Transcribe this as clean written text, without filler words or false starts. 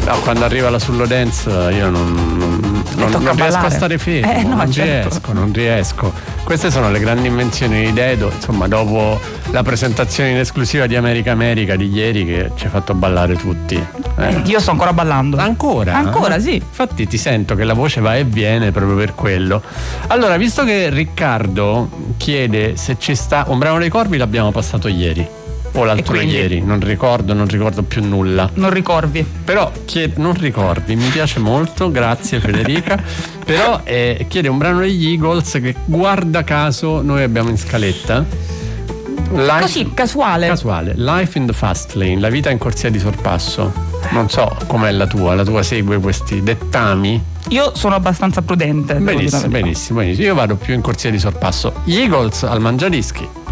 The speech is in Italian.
No, quando arriva la Sullo Dance io non riesco a stare fermo, non riesco. Queste sono le grandi invenzioni di Dedo, insomma, dopo la presentazione in esclusiva di America di ieri, che ci ha fatto ballare tutti. Io sto ancora ballando. Ancora? Sì. Infatti ti sento che la voce va e viene proprio per quello. Allora, visto che Riccardo chiede se ci sta un brano dei Corvi, l'abbiamo passato ieri o l'altro ieri, non ricordo più nulla. Non ricordi. Però non ricordi, mi piace molto, grazie Federica. Però chiede un brano degli Eagles che, guarda caso, noi abbiamo in scaletta. Così, casuale. Life in the Fast Lane, la vita in corsia di sorpasso. Non so com'è la tua segue questi dettami? Io sono abbastanza prudente. Benissimo. Io vado più in corsia di sorpasso. Gli Eagles al Mangiadischi.